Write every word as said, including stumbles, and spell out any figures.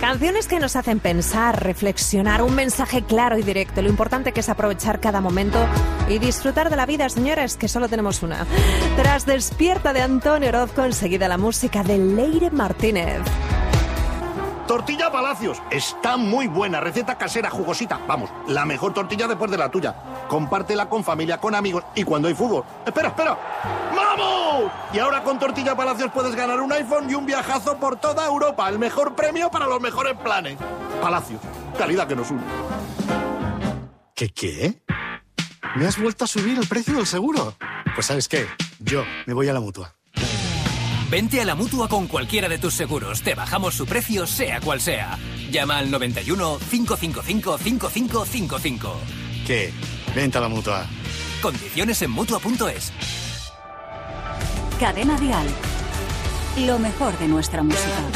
Canciones que nos hacen pensar, reflexionar, un mensaje claro y directo. Lo importante que es aprovechar cada momento y disfrutar de la vida, señores, que solo tenemos una. Tras Despierta de Antonio Orozco, enseguida la música de Leire Martínez. Tortilla Palacios, está muy buena, receta casera, jugosita. Vamos, la mejor tortilla después de la tuya. Compártela con familia, con amigos y cuando hay fútbol. Espera, espera. ¡Vamos! Y ahora con Tortilla Palacios puedes ganar un iPhone y un viajazo por toda Europa. El mejor premio para los mejores planes. Palacios, calidad que nos une. ¿Qué qué? ¿Me has vuelto a subir el precio del seguro? Pues ¿sabes qué? Yo me voy a la Mutua. Vente a la Mutua con cualquiera de tus seguros. Te bajamos su precio, sea cual sea. Llama al noventa y uno, cinco cinco cinco, cinco cinco cinco cinco. ¿Qué? Vente a la Mutua. Condiciones en Mutua punto es. Cadena Dial. Lo mejor de nuestra música.